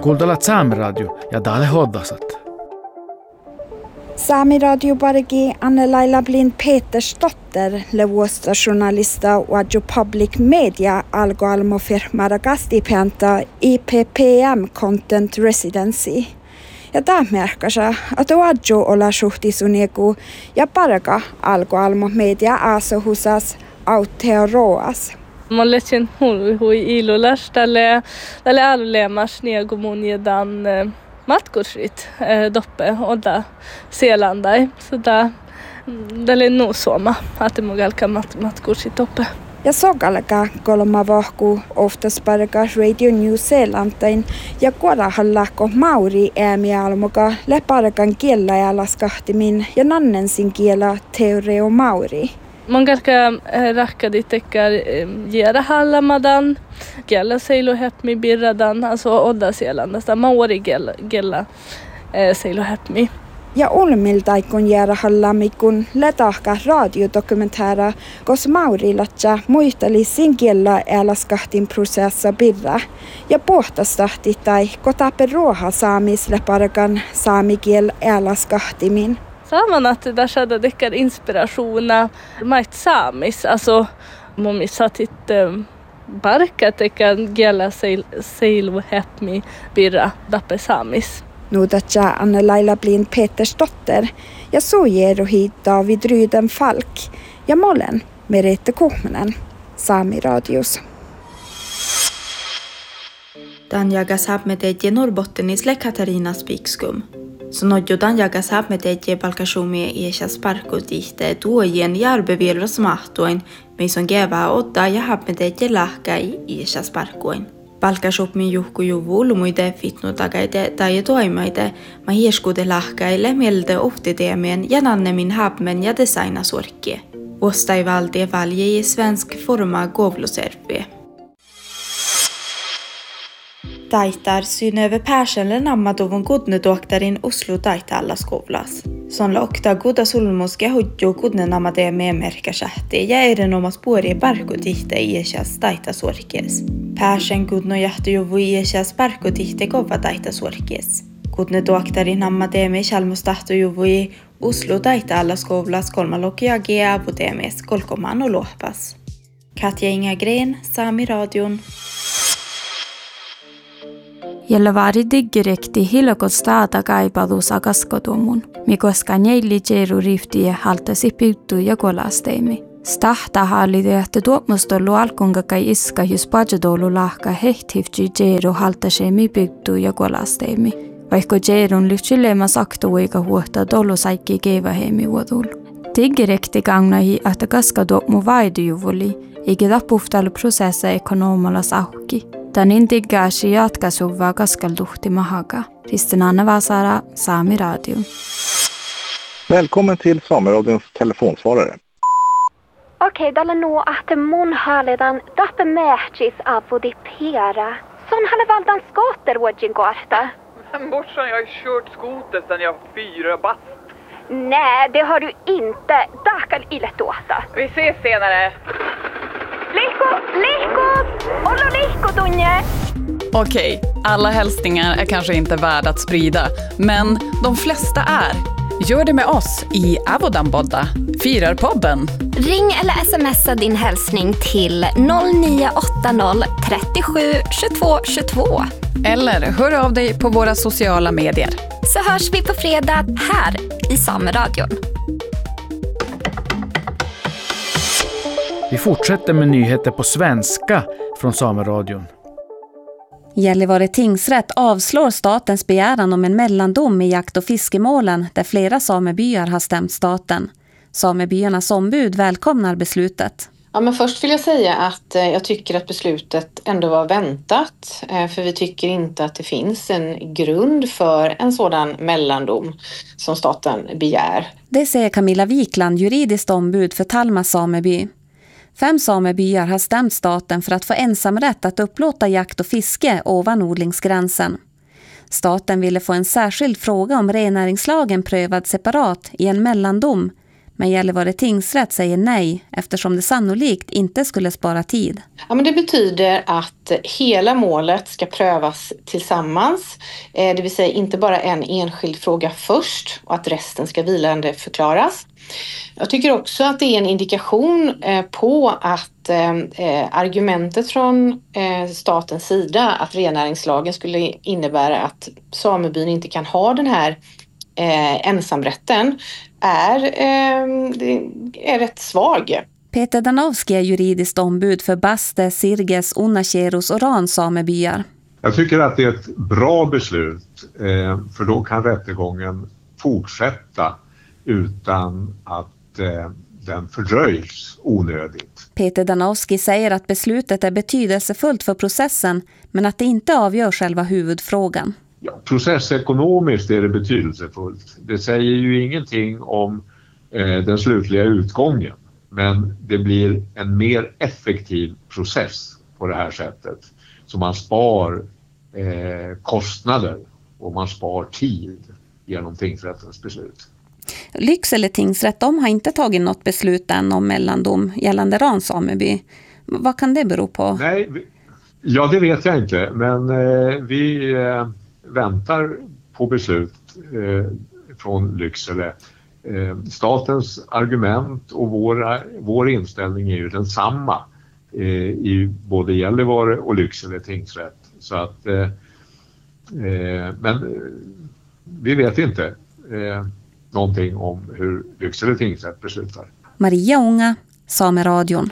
kuultalat Saamiradio ja täällä hoddasat. Saamiradio pargi Anne-Laila Blind Petersdotter levuosta journalista Wadjo Public Media algoalmo firmara gastipenta IPPM Content Residency. Ja tämä merkkaa, että Wadjo olla suhtisuniku ja parga algoalmo media asohusas Aotearoas. Mä olen hui ilulas tälle alulemas niegumunjedan matkursrit doppe odda Seelandai. Så tälle nuusoma att mugalka matkursrit doppe. Ja sogalka kolma vahku oftas parga Radio New Zealandin ja kuorahallako Mauri äämialmoka lepargan kiellä ja laskahtimin ja nannensin kiellä Teoreo Mauri. Mongalka rakkadi tekkar Jerahallamadan, gella seilohepmi birradan, alltså odda Seelandasta, Maori gella seilohepmi. Ja ulmiltaikun Jerahallamikun letahka radiodokumentära, kos Maurilatja muisteli sin kiellä älaskahtin prosessa birra. Ja puhtastahti tai kotape ruoha saamislepargan saamikiel älaskahtimin. Saman att där skedde deckar inspirationer mait saamis, alltså mun missatit barka tekan gela seilu hepmi birra dappe saamis. Nuudatja Anne-Laila Blind Petersdotter ja suojeruhi David Ryden Falk ja molen Merete Kuhmanen Saamiradios. Dan jagas hapmeteetje Norrbottenisle Katarina Spikskum. Sonodjudan jagas hapmeteetje palkasumi iesas parkutihte tuojen järbevirras mahtuin, meison geva odda ja hapmeteetje lahkai iesas parkuin. Palkasupmin juhkujuvu lumuide fitnutagaide tai toimaide ma hieskude lahkaille mielde oftiteemien ja nannemin hapmen ja designasorkie. Ostaivalde valje i svensk forma govloserpie. Taitar Synöve Perselle nammaduvun kudnetuoktarin Oslo Taitaalaskovlas. Sonla okta goda sulmuske hodjo kudnenammade med merkasähti ja erinomas puori parkutihte iesias taitasorkes. Persen kudno jahtujuvu iesias parkutihte kova taitasorkes. Kudnetuoktarin nammade med chalmustahtujuvu i Oslo Taitaalaskovlas kolmalokia geavutemes kolkoman och lohpas. Katja Ingagren, Saamiradion. Jälleen diggerekti hilokostada kaipadus agaskotumun, mikoska neili jeru riftie haltasi piuttu ja kolasteimi. Stahta hallide, että tuomustollu alkungakai iska jus pajadolu lahka hehtivji jeru haltasemi piuttu ja kolasteimi. Vaikka jerun lyhtsylemas aktuiga huohta dolu saikki kevähemi vuodul. Diggerekti gangnahi, että kaskaduomu vaidujuvuli, eikä tapuhtalu prosessa ekonomalas auki. Tän intiggaasi jatkasuvaa kaskalduhti mahaga. Kristin Anna Vasara, Saamiradio. Välkommen till Saamiradions telefonsvarare. Okej, tällä nuo ahte mun haaledan tappe mähtsis avodipera. Son halle valdan skoter vuodjin kohta. Men morsan, jag har kört skoter sedan jag var 4 bast. Nej, det har du inte. Dakal illet åta. Vi ses senare. Olo lihko tunne! Okej, alla hälsningar är kanske inte värda att sprida, men de flesta är. Gör det med oss i Avodambodda, Firarpodden. Ring eller smsa din hälsning till 0980 37 22 22. Eller hör av dig på våra sociala medier. Så hörs vi på fredag här i Saamiradion. Vi fortsätter med nyheter på svenska från Saamiradion. Gällivare tingsrätt avslår statens begäran om en mellandom i jakt- och fiskemålen där flera samebyar har stämt staten. Samebyarnas ombud välkomnar beslutet. Ja, men först vill jag säga att jag tycker att beslutet ändå var väntat. För vi tycker inte att det finns en grund för en sådan mellandom som staten begär. Det säger Camilla Wikland, juridiskt ombud för Talma sameby. 5 samebyar har stämt staten för att få ensamrätt att upplåta jakt och fiske ovan odlingsgränsen. Staten ville få en särskild fråga om rennäringslagen prövad separat i en mellandom, Men Gällivare tingsrätt säger nej eftersom det sannolikt inte skulle spara tid. Ja, men det betyder att hela målet ska prövas tillsammans. Det vill säga inte bara en enskild fråga först och att resten ska vilande förklaras. Jag tycker också att det är en indikation på att argumentet från statens sida att rennäringslagen skulle innebära att samebyn inte kan ha den här ensamrätten är rätt svag. Peter Danowski är juridiskt ombud för Baste, Sirges, Unacheros och Rans samebyar. Jag tycker att det är ett bra beslut för då kan rättegången fortsätta utan att den fördröjs onödigt. Peter Danowski säger att beslutet är betydelsefullt för processen men att det inte avgör själva huvudfrågan. Ja, processekonomiskt är det betydelsefullt. Det säger ju ingenting om den slutliga utgången. Men det blir en mer effektiv process på det här sättet. Så man spar kostnader och man spar tid genom tingsrättens beslut. Lycksele tingsrätt, de har inte tagit något beslut än om mellandom gällande Rans sameby. Vad kan det bero på? Nej, ja, det vet jag inte. Men vi väntar på beslut från Lycksele. Statens argument och vår inställning är ju densamma i både Gällivare och Lycksele tingsrätt. Så att, men vi vet inte någonting om hur Lycksele tingsrätt beslutar. Maria Unga, Sameradion.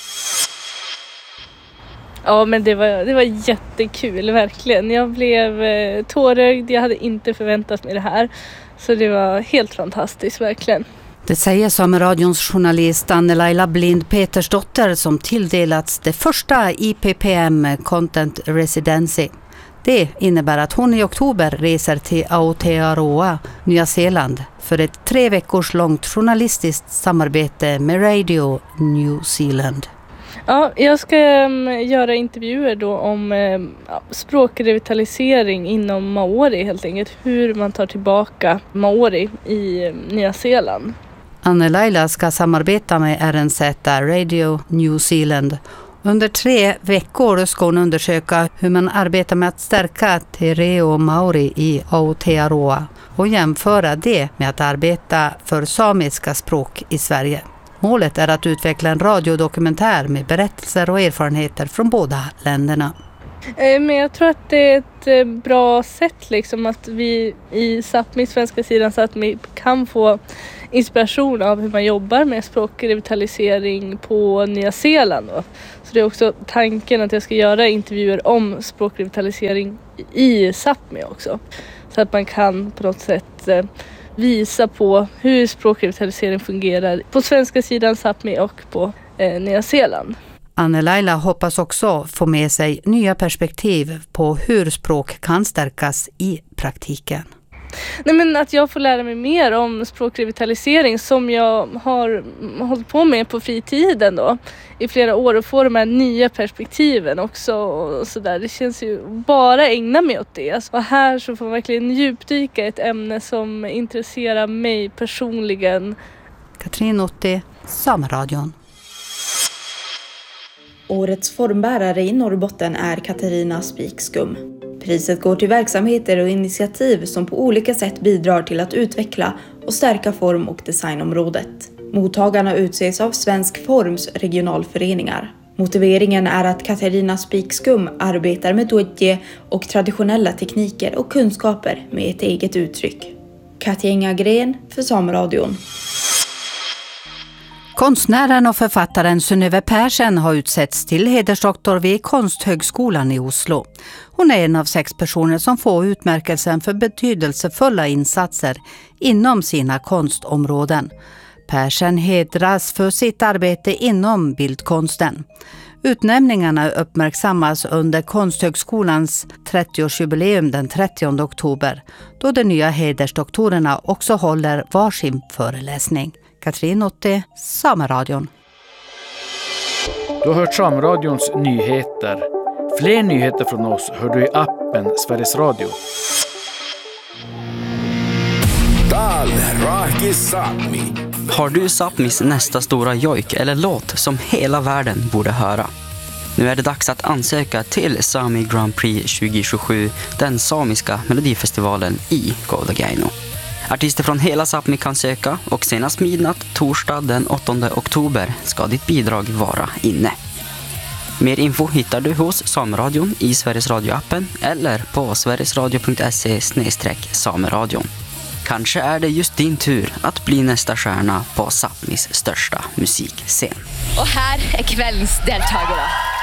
Ja, men det var jättekul, verkligen. Jag blev tårögd, jag hade inte förväntat mig det här. Så det var helt fantastiskt, verkligen. Det säger Sameradions journalist Anne-Laila Blind-Petersdotter som tilldelats det första IPPM Content Residency. Det innebär att hon i oktober reser till Aotearoa, Nya Zeeland, för ett 3 veckors långt journalistiskt samarbete med Radio New Zealand. Ja, jag ska göra intervjuer då om språkrevitalisering inom maori helt enkelt. Hur man tar tillbaka maori i Nya Zeeland. Anne-Laila ska samarbeta med RNZ Radio New Zealand. Under 3 veckor ska hon undersöka hur man arbetar med att stärka te reo maori i Aotearoa och jämföra det med att arbeta för samiska språk i Sverige. Målet är att utveckla en radiodokumentär med berättelser och erfarenheter från båda länderna. Men jag tror att det är ett bra sätt liksom, att vi i Sápmi, svenska sidan Sápmi, kan få inspiration av hur man jobbar med språkrevitalisering på Nya Zeeland. Då. Så det är också tanken att jag ska göra intervjuer om språkrevitalisering i Sápmi också. Så att man kan på något sätt visa på hur språkrevitalisering fungerar på svenska sidan Sápmi och på Nya Zeeland. Anne-Laila hoppas också få med sig nya perspektiv på hur språk kan stärkas i praktiken. Nej, men att jag får lära mig mer om språkrevitalisering som jag har hållit på med på fritiden då, i flera år och få de här nya perspektiven också. Och så där. Det känns ju bara ägna mig åt det. Och här så får man verkligen djupdyka i ett ämne som intresserar mig personligen. Katrin Otti, Sameradion. Årets formbärare i Norrbotten är Katarina Spikskum. Priset går till verksamheter och initiativ som på olika sätt bidrar till att utveckla och stärka form- och designområdet. Mottagarna utses av Svensk Forms regionalföreningar. Motiveringen är att Katarina Spikskum arbetar med dojje och traditionella tekniker och kunskaper med ett eget uttryck. Katja Gren för Sameradion. Konstnären och författaren Synnöve Persson har utsetts till hedersdoktor vid Konsthögskolan i Oslo. Hon är en av 6 personer som får utmärkelsen för betydelsefulla insatser inom sina konstområden. Persson hedras för sitt arbete inom bildkonsten. Utnämningarna uppmärksammas under Konsthögskolans 30-årsjubileum den 30 oktober, då de nya hedersdoktorerna också håller varsin föreläsning. Katrin Otti, Sameradion. Du har hört Sameradions nyheter. Fler nyheter från oss hör du i appen Sveriges Radio. Täällä Rahki Sápmi. Har du Sápmis nästa stora jojk eller låt som hela världen borde höra? Nu är det dags att ansöka till Sami Grand Prix 2027, den samiska melodifestivalen i Kautokeino. Artister från hela Sápmi kan söka och senast midnatt torsdag den 8 oktober ska ditt bidrag vara inne. Mer info hittar du hos Sameradion i Sveriges Radio-appen eller på sverigesradio.se/sameradion. Kanske är det just din tur att bli nästa stjärna på Sápmis största musikscen. Och här är kvällens deltagare.